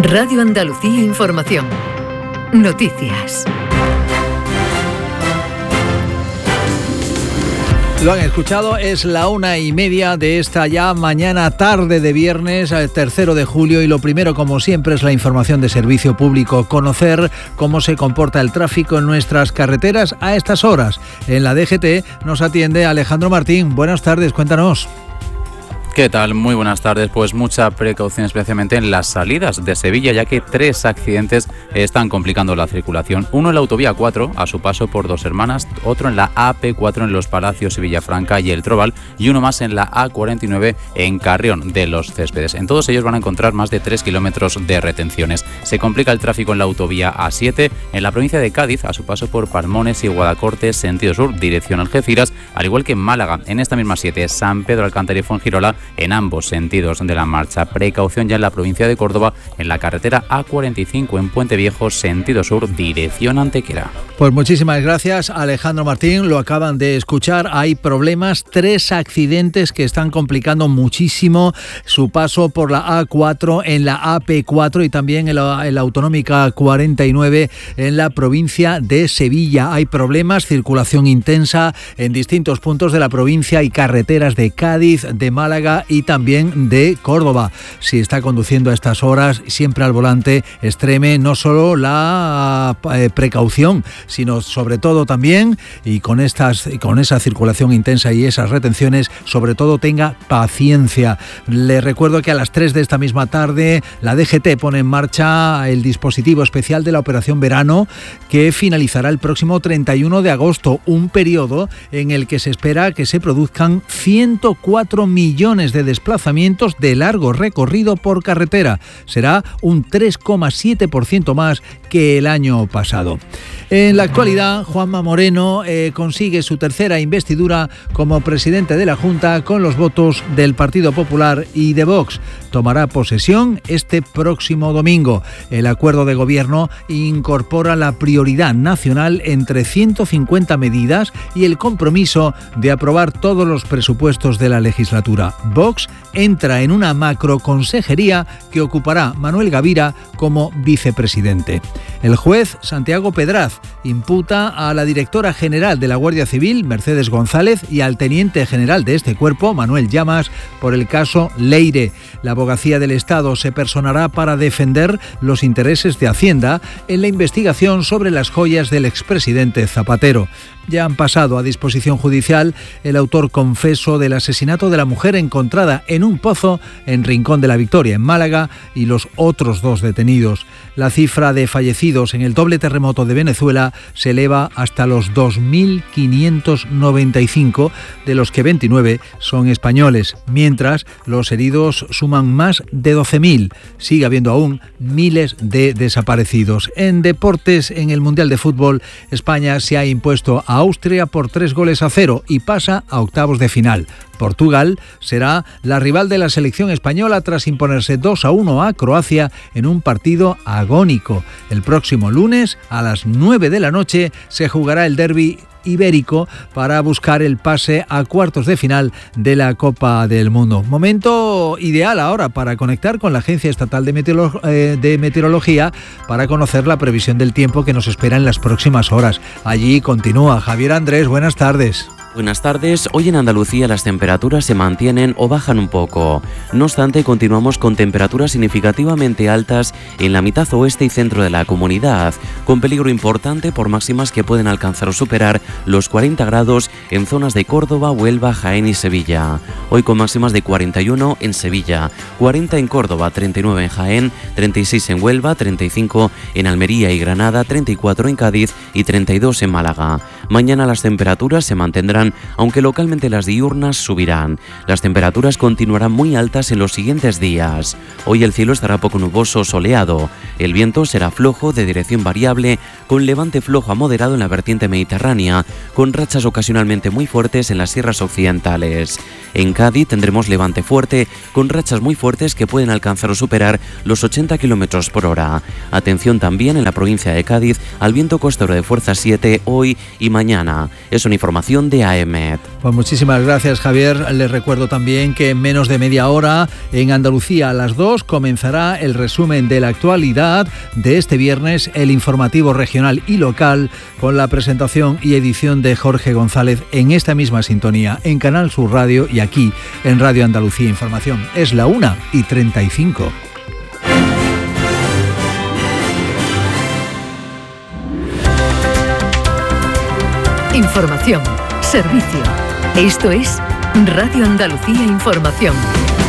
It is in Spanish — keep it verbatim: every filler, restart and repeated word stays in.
Radio Andalucía Información. Noticias. Lo han escuchado, es la una y media de esta ya mañana tarde de viernes, el tercero de julio, y lo primero, como siempre, es la información de servicio público. Conocer cómo se comporta el tráfico en nuestras carreteras a estas horas. En la D G T nos atiende Alejandro Martín. Buenas tardes, cuéntanos. ¿Qué tal? Muy buenas tardes. Pues mucha precaución, especialmente en las salidas de Sevilla, ya que tres accidentes están complicando la circulación. Uno en la autovía cuatro, a su paso por Dos Hermanas, otro en la A P cuatro en Los Palacios y Villafranca y El Trobal, y uno más en la A cuarenta y nueve en Carrión de los Céspedes. En todos ellos van a encontrar más de tres kilómetros de retenciones. Se complica el tráfico en la autovía A siete, en la provincia de Cádiz, a su paso por Palmones y Guadacorte, sentido sur, dirección Algeciras, al igual que en Málaga, en esta misma siete, San Pedro Alcántara y Fuengirola, en ambos sentidos de la marcha. Precaución ya en la provincia de Córdoba, en la carretera A cuarenta y cinco en Puente Viejo, sentido sur, dirección Antequera. Pues muchísimas gracias, Alejandro Martín. Lo acaban de escuchar. Hay problemas, tres accidentes que están complicando muchísimo su paso por la A cuatro, en la A P cuatro y también en la, en la autonómica cuarenta y nueve en la provincia de Sevilla. Hay problemas, circulación intensa en distintos puntos de la provincia y carreteras de Cádiz, de Málaga y también de Córdoba. Si está conduciendo a estas horas, siempre al volante, extreme no solo la eh, precaución, sino sobre todo también, y con estas con esa circulación intensa y esas retenciones, sobre todo tenga paciencia. Le recuerdo que a las tres de esta misma tarde la D G T pone en marcha el dispositivo especial de la Operación Verano, que finalizará el próximo treinta y uno de agosto, un periodo en el que se espera que se produzcan ciento cuatro millones de desplazamientos de largo recorrido por carretera. Será un tres coma siete por ciento más que el año pasado. En la actualidad, Juanma Moreno eh, consigue su tercera investidura como presidente de la Junta con los votos del Partido Popular y de Vox. Tomará posesión este próximo domingo. El acuerdo de gobierno incorpora la prioridad nacional entre ciento cincuenta medidas y el compromiso de aprobar todos los presupuestos de la legislatura. Vox entra en una macroconsejería que ocupará Manuel Gavira como vicepresidente. El juez Santiago Pedraz imputa a la directora general de la Guardia Civil, Mercedes González, y al teniente general de este cuerpo, Manuel Llamas, por el caso Leire. La Abogacía del Estado se personará para defender los intereses de Hacienda en la investigación sobre las joyas del expresidente Zapatero. Ya han pasado a disposición judicial el autor confeso del asesinato de la mujer encontrada en un pozo en Rincón de la Victoria, en Málaga, y los otros dos detenidos. La cifra de fallecidos en el doble terremoto de Venezuela se eleva hasta los dos mil quinientos noventa y cinco, de los que veintinueve son españoles, mientras los heridos suman más de doce mil. Sigue habiendo aún miles de desaparecidos. En deportes, en el Mundial de Fútbol, España se ha impuesto a Austria por tres goles a cero y pasa a octavos de final. Portugal será la rival de la selección española tras imponerse dos a uno a Croacia en un partido agónico. El próximo lunes a las nueve de la noche se jugará el derbi ibérico para buscar el pase a cuartos de final de la Copa del Mundo. Momento ideal ahora para conectar con la Agencia Estatal de, Meteorolo- eh, de Meteorología para conocer la previsión del tiempo que nos espera en las próximas horas. Allí continúa Javier Andrés, buenas tardes. Buenas tardes. Hoy en Andalucía las temperaturas se mantienen o bajan un poco. No obstante, continuamos con temperaturas significativamente altas en la mitad oeste y centro de la comunidad, con peligro importante por máximas que pueden alcanzar o superar los cuarenta grados en zonas de Córdoba, Huelva, Jaén y Sevilla. Hoy con máximas de cuarenta y uno en Sevilla, cuarenta en Córdoba, treinta y nueve en Jaén, treinta y seis en Huelva, treinta y cinco en Almería y Granada, treinta y cuatro en Cádiz y treinta y dos en Málaga. Mañana las temperaturas se mantendrán, aunque localmente las diurnas subirán. Las temperaturas continuarán muy altas en los siguientes días. Hoy el cielo estará poco nuboso o soleado. El viento será flojo, de dirección variable, con levante flojo a moderado en la vertiente mediterránea, con rachas ocasionalmente muy fuertes en las sierras occidentales. En Cádiz tendremos levante fuerte, con rachas muy fuertes que pueden alcanzar o superar los ochenta kilómetros por hora. Atención también en la provincia de Cádiz al viento costero de fuerza siete hoy y mañana. Es una información de la E M E T. Pues muchísimas gracias, Javier. Les recuerdo también que en menos de media hora en Andalucía a las dos comenzará el resumen de la actualidad de este viernes, el informativo regional y local, con la presentación y edición de Jorge González en esta misma sintonía, en Canal Sur Radio y aquí en Radio Andalucía Información. Es la una y treinta y cinco. Información, servicio. Esto es Radio Andalucía Información.